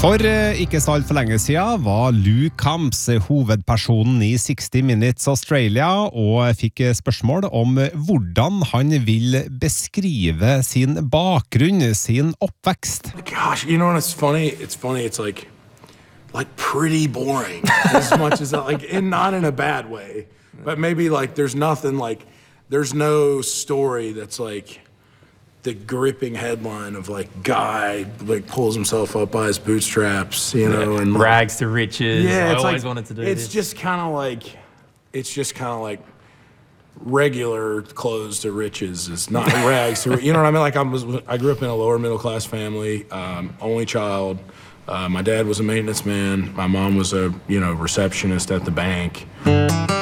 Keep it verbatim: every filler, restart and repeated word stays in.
For ikke så alt for lenge siden var Lou Camps hovedpersonen i sixty minutes Australia og fikk spørsmål om hvordan han vil beskrive sin bakgrunn, sin oppvekst. Gosh, you know what's funny? It's funny, it's like, like pretty boring as much as that, like, and not in a bad way, but maybe like there's nothing like, there's no story that's like, the gripping headline of like guy like pulls himself up by his bootstraps, you know, and like, rags to riches. Yeah, I it's always like, wanted to do it's this. just kind of like, it's just kind of like regular clothes to riches. It's not rags to, you know what I mean? Like I was, I grew up in a lower middle class family, um, only child. Uh, my dad was a maintenance man. My mom was a, you know, receptionist at the bank.